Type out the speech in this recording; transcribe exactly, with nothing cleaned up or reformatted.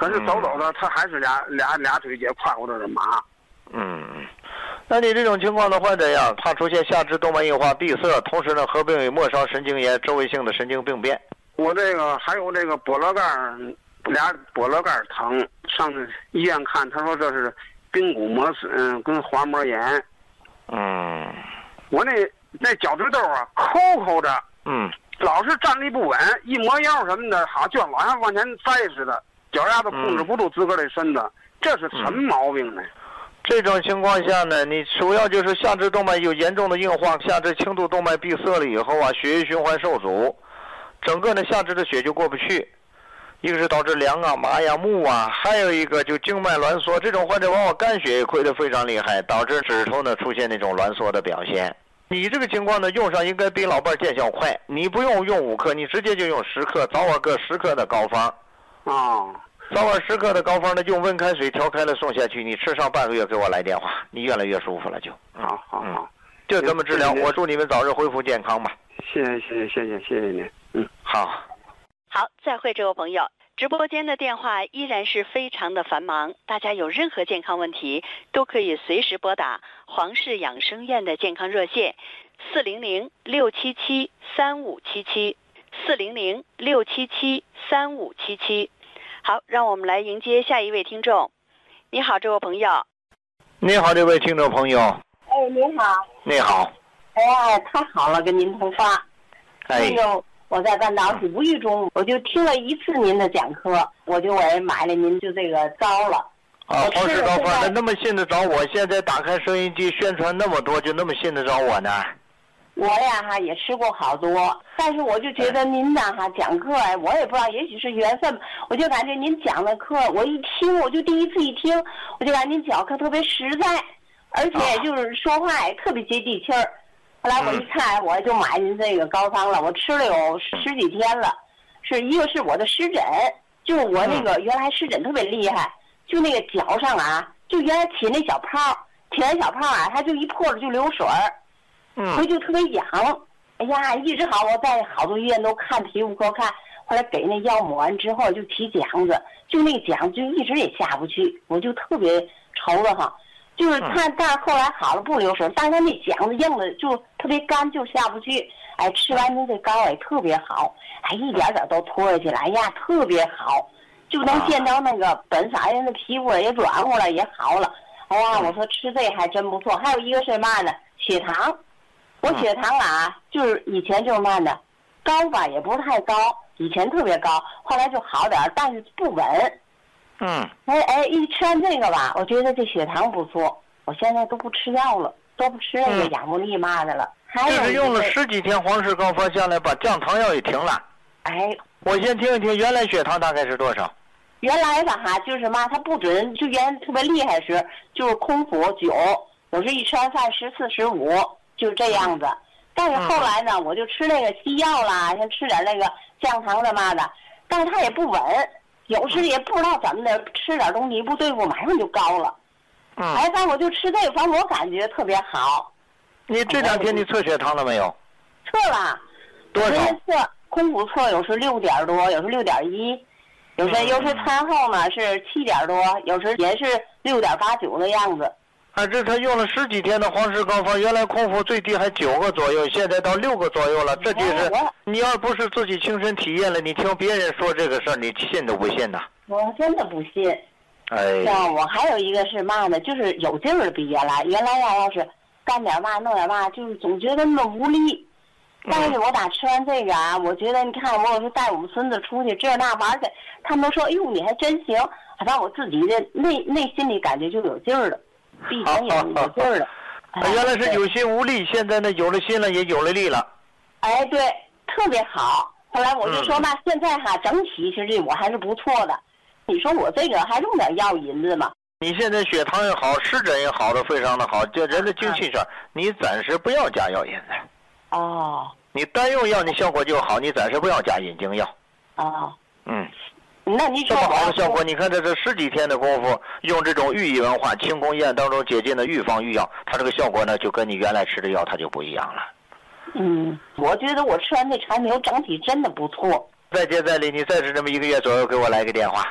可是走走的，他还是俩俩俩腿节快活着的马。 嗯，那你这种情况的患者呀，怕出现下肢动脉硬化闭塞，同时呢合并有末梢神经炎、周围性的神经病变。 我这个还有这个脖子盖俩脖子盖疼，上医院看，他说这是髌骨磨损跟滑膜炎。 嗯， 我那那脚趾头啊，抠抠着， 嗯， 老是站立不稳，一磨腰什么的，好就老像往前栽似的，脚丫子控制不住自个儿的身子，嗯、这是什么毛病呢？ 这种情况下呢，你主要就是下肢动脉有严重的硬化，下肢轻度动脉闭塞了以后啊，血液循环受阻，整个呢下肢的血就过不去。一个是导致凉啊、麻呀、木啊，还有一个就静脉挛缩，这种患者往往肝血也亏得非常厉害，导致指头呢出现那种挛缩的表现。你这个情况呢，用上应该比老伴见效快，你不用用五克，你直接就用十克，早晚各十克的膏方。 哦， 早晚十克的膏方呢，用温开水调开了送下去，你吃上半个月给我来电话，你越来越舒服了就。 好好好， 就这么治疗，我祝你们早日恢复健康吧。 谢谢谢谢谢谢谢谢您，嗯， 好。 好，再会这位朋友。直播间的电话依然是非常的繁忙，大家有任何健康问题都可以随时拨打黄氏养生院的健康热线四零零六七七三五七七四零零六七七三五七七。好，让我们来迎接下一位听众。你好，这位朋友。 你好，这位听众朋友。 哎，您好。 你好。 哎呀，太好了，跟您通话。 哎。 那个。我在半岛无意中我就听了一次您的讲课，我就我买了您就这个膏了。 啊，黄氏膏方，那那么信得着我？现在打开收音机宣传那么多，就那么信得着我呢？ 我呀哈也吃过好多，但是我就觉得您呐哈讲课哎，我也不知道，也许是缘分，我就感觉您讲的课，我一听我就第一次一听，我就感觉您讲课特别实在，而且就是说话也特别接地气儿。后来我一看，我就买您这个膏方了，我吃了有十几天了。是一个是我的湿疹，就我那个原来湿疹特别厉害，就那个脚上啊，就原来起那小泡，起那小泡啊，它就一破了就流水儿， 嗯， 回就特别痒。哎呀，一直好，我在好多医院都看皮肤科看，后来给那药抹完之后就起茧子，就那茧就一直也下不去，我就特别愁了哈。就是他，但是后来好了不流水，但是他那茧子硬的就特别干，就下不去。哎，吃完您这膏也特别好，哎，一点点都脱下去了，哎呀，特别好，就能见到那个本色人的皮肤也软和了，也好了。哎呀，我说吃这还真不错。还有一个是嘛呢？血糖，我血糖啊，就是以前就是嘛呢，高吧也不是太高，以前特别高，后来就好点，但是不稳。 嗯， 哎哎，一吃完这个吧，我觉得这血糖不错，我现在都不吃药了，都不吃那个养不利嘛的了。还有就是用了十几天黄氏膏方下来，把降糖药也停了。 哎， 我先听一听，原来血糖大概是多少？ 原来吧哈，就是嘛，它不准，就原来特别厉害时，就是空腹九，有时一吃完饭十四十五，就这样子。但是后来呢，我就吃那个西药啦，像吃点那个降糖的嘛的，但是它也不稳。有时也不知道怎么的，吃点东西一不对付，马上就高了。 嗯， 哎，但我就吃这个方，我感觉特别好。 你这两天你测血糖了没有？ 测了。 多少？ 测空腹测有时六点多，有时六点一，有时、嗯、有时餐后呢是七点多，有时也是六点八九的样子。 啊，这他用了十几天的黄氏膏方，原来空腹最低还九个左右，现在到六个左右了。这就是、哎、你要不是自己亲身体验了，你听别人说这个事儿，你信都不信呐？ 我真的不信。 哎， 像我还有一个是嘛呢，就是有劲儿比原来，原来呀要是干点嘛弄点嘛，就是总觉得那么无力。但是我打吃完这个啊，我觉得你看，我有时候带我们孙子出去这那玩去，他们都说，哎呦，你还真行，好像我自己的内内心里感觉就有劲儿了。比以前也有劲儿了， 啊，原来是有心无力，现在呢有了心了，也有了力了。 哎，对，特别好。后来我就说嘛，嗯、现在哈整体其实我还是不错的。你说我这个还用点药引子吗？ 你现在血糖也好，湿疹也好的非常的好，这人的精气上，你暂时不要加药引子。 哦。 你单用药，你效果就好，你暂时不要加引经药。 哦。 嗯。 那你这么好的效果，你看这这十几天的功夫，用这种寓意文化、清宫宴当中解禁的预防御药，它这个效果呢，就跟你原来吃的药它就不一样了。 嗯，我觉得我吃完这产品，我整体真的不错。 再接再厉，你再吃这么一个月左右，给我来个电话。